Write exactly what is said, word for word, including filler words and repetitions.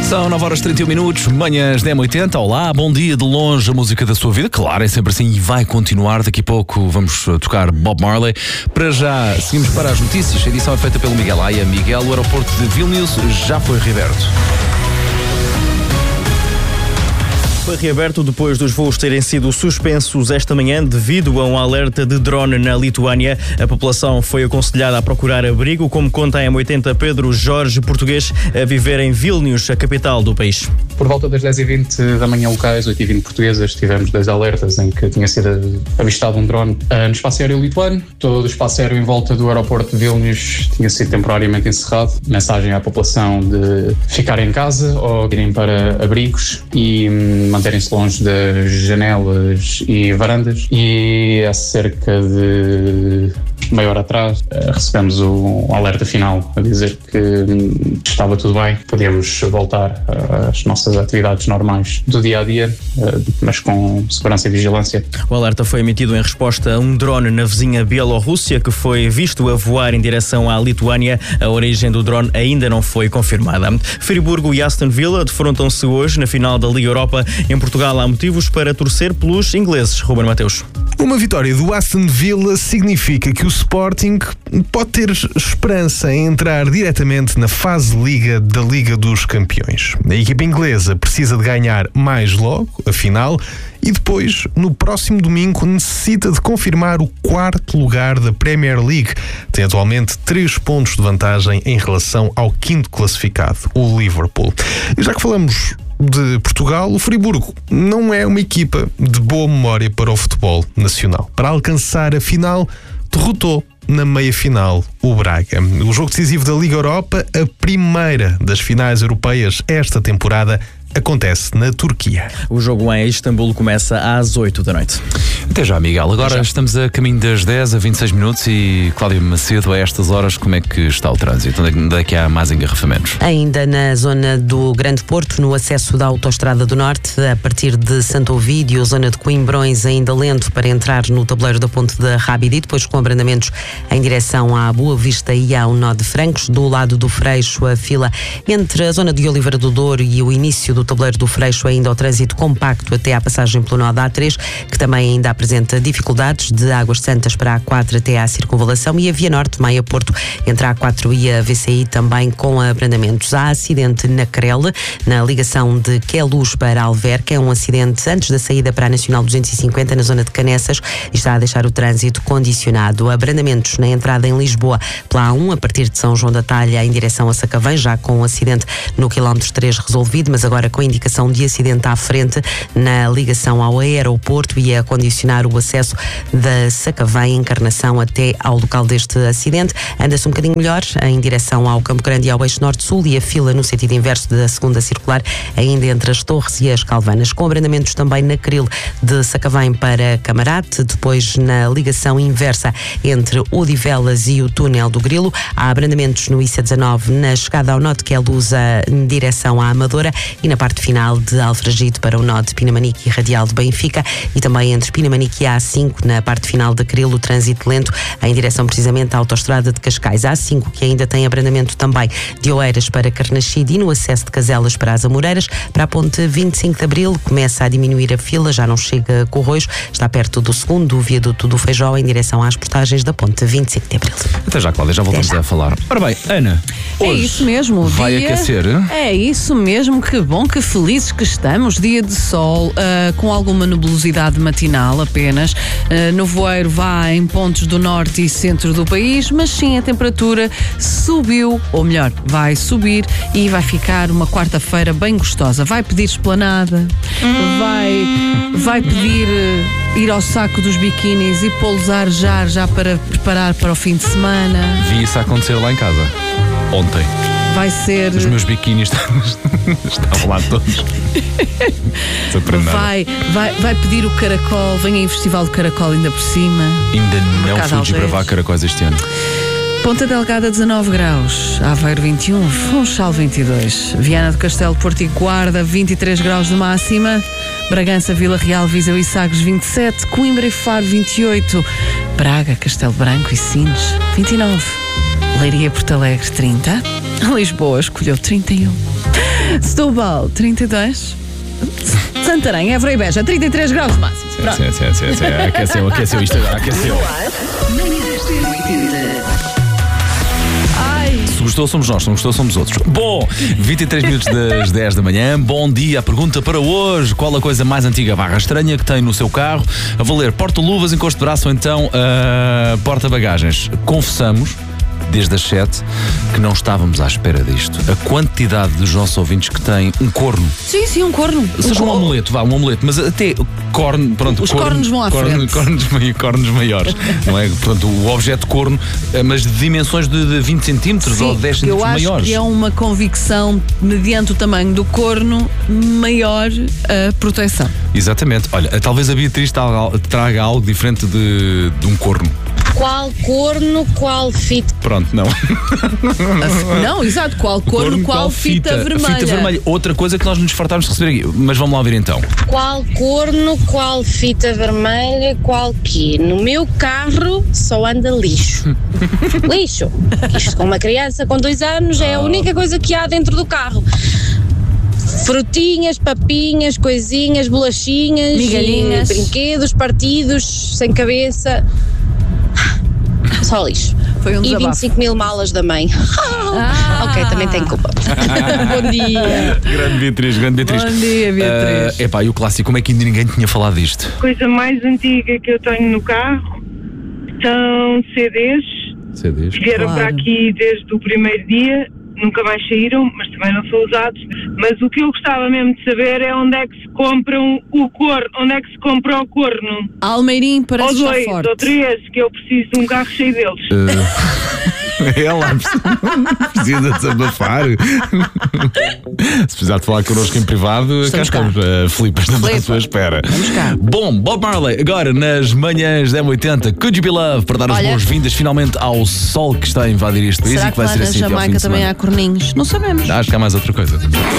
São nove horas e trinta e um minutos, manhãs dez e oitenta. Olá, bom dia, de longe a música da sua vida. Claro, é sempre assim e vai continuar. Daqui a pouco vamos tocar Bob Marley. Para já, seguimos para as notícias. A edição é feita pelo Miguel Aia. Miguel, o aeroporto de Vilnius já foi reaberto. Foi reaberto depois dos voos terem sido suspensos esta manhã devido a um alerta de drone na Lituânia. A população foi aconselhada a procurar abrigo, como conta a M oitenta Pedro Jorge, português, a viver em Vilnius, a capital do país. Por volta das dez e vinte da manhã locais, oito e vinte portuguesas, tivemos dois alertas em que tinha sido avistado um drone no espaço aéreo lituano. Todo o espaço aéreo em volta do aeroporto de Vilnius tinha sido temporariamente encerrado. Mensagem à população de ficarem em casa ou irem para abrigos e manterem-se longe das janelas e varandas. E há cerca de meia hora atrás recebemos um alerta final a dizer que estava tudo bem, podíamos voltar às nossas atividades normais do dia a dia, mas com segurança e vigilância. O alerta foi emitido em resposta a um drone na vizinha Bielorrússia que foi visto a voar em direção à Lituânia. A origem do drone ainda não foi confirmada. Friburgo e Aston Villa defrontam-se hoje na final da Liga Europa. Em Portugal há motivos para torcer pelos ingleses. Ruben Mateus. Uma vitória do Aston Villa significa que o Sporting pode ter esperança em entrar diretamente na fase de Liga da Liga dos Campeões. A equipa inglesa precisa de ganhar mais logo, a final, e depois, no próximo domingo, necessita de confirmar o quarto lugar da Premier League. Tem atualmente três pontos de vantagem em relação ao quinto classificado, o Liverpool. E já que falamos de Portugal, o Friburgo não é uma equipa de boa memória para o futebol nacional. Para alcançar a final, derrotou na meia-final o Braga. O jogo decisivo da Liga Europa, a primeira das finais europeias esta temporada, acontece na Turquia. O jogo em Istambul começa às oito da noite. Até já, Miguel. Agora estamos a caminho das dez a vinte e seis minutos e Cláudia Macedo, a estas horas, como é que está o trânsito? Onde é que há mais engarrafamentos? Ainda na zona do Grande Porto, no acesso da Autoestrada do Norte, a partir de Santo Ovídio, zona de Coimbrões, ainda lento para entrar no tabuleiro da Ponte da Rábida, e depois com abrandamentos em direção à Boa Vista e ao Nó de Francos. Do lado do Freixo, a fila entre a zona de Oliveira do Douro e o início do tabuleiro do Freixo, ainda o trânsito compacto até à passagem pelo nó da A três, que também ainda apresenta dificuldades de Águas Santas para a A quatro até à Circunvalação, e a Via Norte, Maia Porto, entre a A quatro e a V C I, também com abrandamentos. Há acidente na Crele, na ligação de Queluz para Alverca. É um acidente antes da saída para a Nacional duzentos e cinquenta, na zona de Canessas, e está a deixar o trânsito condicionado. Abrandamentos na entrada em Lisboa pela A um, a partir de São João da Talha em direção a Sacavém, já com um acidente no quilómetro três resolvido, mas agora com indicação de acidente à frente na ligação ao aeroporto e a condicionar o acesso da Sacavém Encarnação até ao local deste acidente. Anda-se um bocadinho melhor em direção ao Campo Grande e ao Eixo Norte-Sul, e a fila no sentido inverso da segunda circular ainda entre as Torres e as Calvanas, com abrandamentos também na Cril de Sacavém para Camarate. Depois na ligação inversa entre Odivelas e o túnel do Grilo há abrandamentos no I C dezanove na chegada ao nó de Queluz em direção à Amadora, e na parte final de Alfragide para o nó de Pinamanique e Radial de Benfica, e também entre Pinamanique e a A cinco, na parte final da Cril, o trânsito lento em direção precisamente à autoestrada de Cascais. A A cinco que ainda tem abrandamento também de Oeiras para Carnaxide e no acesso de Caselas para as Amoreiras. Para a ponte vinte e cinco de Abril começa a diminuir a fila, já não chega a Corroios, está perto do segundo, o viaduto do Feijó, em direção às portagens da ponte vinte e cinco de Abril. Até já, Cláudia, já voltamos já. a falar. Ora bem, Ana, hoje é isso mesmo, vai dia... aquecer? É isso mesmo, que bom, que felizes que estamos. Dia de sol, uh, com alguma nebulosidade matinal apenas. Uh, nevoeiro vai em pontos do norte e centro do país, mas sim a temperatura subiu, ou melhor, vai subir, e vai ficar uma quarta-feira bem gostosa. Vai pedir esplanada, hum. vai, vai pedir uh, ir ao saco dos biquínis e pô-los a arejar já para preparar para o fim de semana. Vi isso acontecer lá em casa ontem. Vai ser... Os meus biquínis estavam lá todos. vai, vai, vai pedir o caracol. Venha em Festival do Caracol ainda por cima. Ainda não fui desbravar caracóis este ano. Ponta Delgada dezanove graus, Aveiro vinte e um, Funchal vinte e dois, Viana do Castelo, Porto e Guarda vinte e três graus de máxima, Bragança, Vila Real, Viseu e Sagres vinte e sete, Coimbra e Faro vinte e oito, Braga, Castelo Branco e Sines vinte e nove, Leiria, Porto Alegre trinta, Lisboa escolheu trinta e um. Setúbal, trinta e dois. Santarém, Évora e Beja, trinta e três graus máximo. Pronto. Sim, sim, sim, sim. Aqueceu, aqueceu isto agora, aqueceu. Ai, Se gostou, somos nós, se não gostou, somos outros. Bom, vinte e três minutos das dez da manhã. Bom dia. A pergunta para hoje: qual a coisa mais antiga barra estranha que tem no seu carro? A valer porta-luvas, encosto de braço ou então uh, porta-bagagens. Confessamos, desde as sete, que não estávamos à espera disto. A quantidade dos nossos ouvintes que têm um corno. sim, sim, um corno. Seja um amuleto, vá, um amuleto, mas até corno, pronto. Os corno, cornos vão à corno, frente. Cornos, cornos maiores, não é? Portanto, o objeto corno, eh, mas de dimensões de, de vinte centímetros ou dez eu centímetros acho maiores. que é uma convicção, mediante o tamanho do corno, maior a proteção. Exatamente. Olha, talvez a Beatriz traga, traga algo diferente de, de um corno. Qual corno, qual fita? Pronto, não. Não, exato, qual corno, qual fita, vermelha. Fita vermelha. Outra coisa que nós nos fartámos de receber aqui. Mas vamos lá ouvir então. Qual corno, qual fita vermelha, qual quê? No meu carro só anda lixo. Lixo. Isto com uma criança com dois anos é a única coisa que há dentro do carro. Frutinhas, papinhas, coisinhas, bolachinhas, Migalhinhas. e brinquedos partidos, sem cabeça. Só lixo. Foi um E desabafo. vinte e cinco mil malas da mãe. Ah. Ok, também tem culpa. Bom dia. Grande Beatriz, grande Beatriz. Bom dia, Beatriz. Uh, epá, e o clássico, como é que ainda ninguém tinha falado disto? A coisa mais antiga que eu tenho no carro são C Ds. C Ds. Vieram Claro. para aqui desde o primeiro dia, nunca mais saíram, mas também não são usados. Mas o que eu gostava mesmo de saber é onde é que se compram o corno, onde é que se compra o corno. Almeirim parece Ou estar dois, forte. ou três, que eu preciso de um carro cheio deles. Ela precisa desabafar. Se precisar de falar connosco em privado, cá Estamos cá. estamos. Uh, Filipe, estamos à Filipe, sua espera. vamos cá. Bom, Bob Marley, agora nas manhãs da M oitenta, Could You Be Love, para dar as Olha. boas-vindas finalmente ao sol que está a invadir este país Será e que que vai lá ser na assim até ao fim Jamaica de também semana. há corninhos? Não sabemos. Acho que há mais outra coisa.